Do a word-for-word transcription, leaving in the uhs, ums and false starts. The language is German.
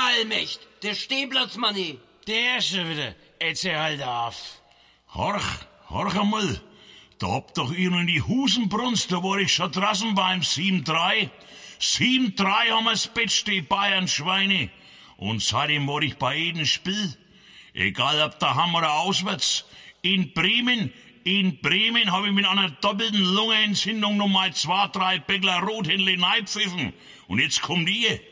Allmächt, der Stehplatzmanni. Der schon wieder. Erzähl halt auf. Horch, horch einmal. Da habt doch ihnen die Husen brunst, da war ich schon draußen beim sieben drei. sieben drei haben wir's Bett, die Bayern-Schweine. Und seitdem war ich bei jedem Spiel. Egal ob daheim oder auswärts. In Bremen, in Bremen habe ich mit einer doppelten Lungenentzündung noch mal zwei, drei Bäckler Rothändle neipfiffen. Und jetzt kommt ihr.